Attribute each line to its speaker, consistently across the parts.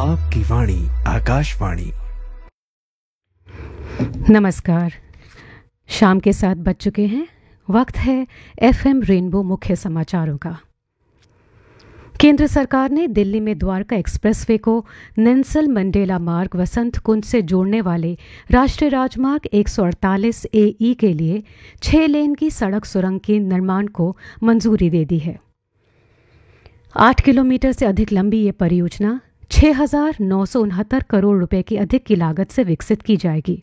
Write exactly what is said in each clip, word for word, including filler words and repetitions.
Speaker 1: आपकी वाणी आकाशवाणी।
Speaker 2: नमस्कार, शाम के सात बज चुके हैं। वक्त है एफएम रेनबो मुख्य समाचारों का। केंद्र सरकार ने दिल्ली में द्वारका एक्सप्रेसवे को नेल्सन मंडेला मार्ग वसंत कुंज से जोड़ने वाले राष्ट्रीय राजमार्ग एक सौ अड़तालीस ए ई के लिए छह लेन की सड़क सुरंग के निर्माण को मंजूरी दे दी है। आठ किलोमीटर से अधिक लंबी ये परियोजना छह हजार नौ सौ उनहत्तर करोड़ रुपए की अधिक की लागत से विकसित की जाएगी।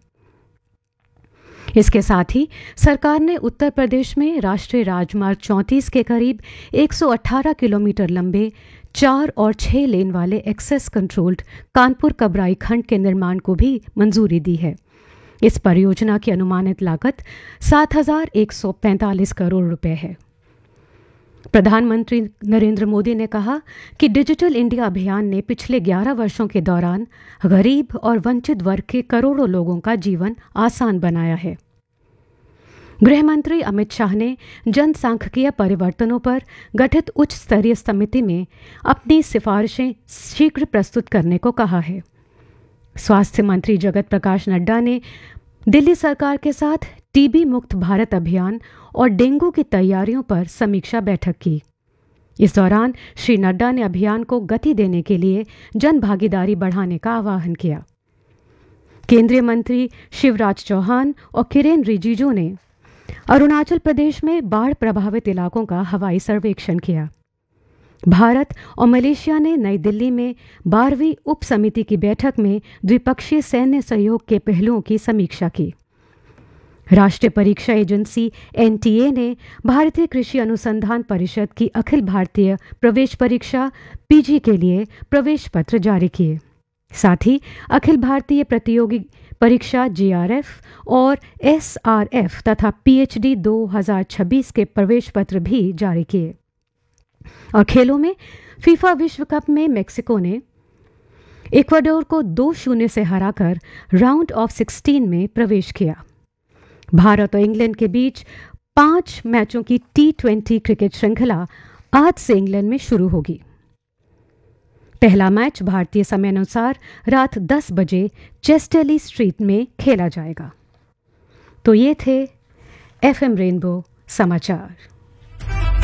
Speaker 2: इसके साथ ही सरकार ने उत्तर प्रदेश में राष्ट्रीय राजमार्ग चौंतीस के करीब एक सौ अठारह किलोमीटर लंबे चार और छह लेन वाले एक्सेस कंट्रोल्ड कानपुर कबराई खंड के निर्माण को भी मंजूरी दी है। इस परियोजना की अनुमानित लागत सात हजार एक सौ पैंतालीस करोड़ रुपए है। प्रधानमंत्री नरेंद्र मोदी ने कहा कि डिजिटल इंडिया अभियान ने पिछले ग्यारह वर्षों के दौरान गरीब और वंचित वर्ग के करोड़ों लोगों का जीवन आसान बनाया है। गृह मंत्री अमित शाह ने जनसांख्यिकीय परिवर्तनों पर गठित उच्च स्तरीय समिति में अपनी सिफारिशें शीघ्र प्रस्तुत करने को कहा है। स्वास्थ्य मंत्री जगत प्रकाश नड्डा ने दिल्ली सरकार के साथ टीबी मुक्त भारत अभियान और डेंगू की तैयारियों पर समीक्षा बैठक की। इस दौरान श्री नड्डा ने अभियान को गति देने के लिए जन भागीदारी बढ़ाने का आह्वान किया। केंद्रीय मंत्री शिवराज चौहान और किरेन रिजिजू ने अरुणाचल प्रदेश में बाढ़ प्रभावित इलाकों का हवाई सर्वेक्षण किया। भारत और मलेशिया ने नई दिल्ली में बारहवीं उप समिति की बैठक में द्विपक्षीय सैन्य सहयोग के पहलुओं की समीक्षा की। राष्ट्रीय परीक्षा एजेंसी एन टी ए ने भारतीय कृषि अनुसंधान परिषद की अखिल भारतीय प्रवेश परीक्षा पी जी के लिए प्रवेश पत्र जारी किए। साथ ही अखिल भारतीय प्रतियोगी परीक्षा जे आर एफ और एस आर एफ तथा पी एच डी दो हज़ार छब्बीस के प्रवेश पत्र भी जारी किए। और खेलों में फीफा विश्व कप में मेक्सिको ने इक्वाडोर को दो शून्य से हराकर राउंड ऑफ सिक्सटीन में प्रवेश किया। भारत और इंग्लैंड के बीच पांच मैचों की टी ट्वेंटी क्रिकेट श्रृंखला आज से इंग्लैंड में शुरू होगी। पहला मैच भारतीय समय अनुसार रात दस बजे चेस्टरली स्ट्रीट में खेला जाएगा। तो ये थे एफएम रेनबो समाचार।